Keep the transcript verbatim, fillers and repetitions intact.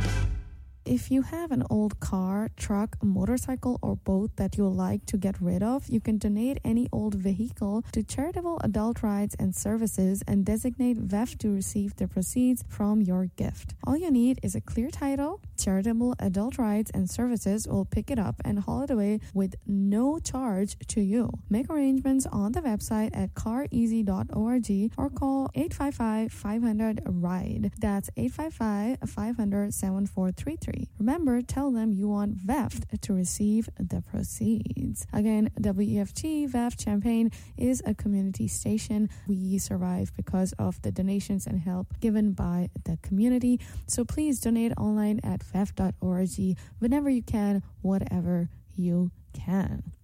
If you have an old car, truck, motorcycle, or boat that you'd like to get rid of, you can donate any old vehicle to Charitable Adult Rights and Services and designate V E F to receive the proceeds from your gift. All you need is a clear title. Charitable Adult Rights and Services will pick it up and haul it away with no charge to you. Make arrangements on the website at car easy dot org or call eight five five, five hundred, RIDE. That's eight five five, five hundred, seven four three three. Remember, tell them you want V E F to receive the proceeds. Again, W E F T V E F Champaign is a community station. We survive because of the donations and help given by the community. So please donate online at V E F dot org whenever you can, whatever you can.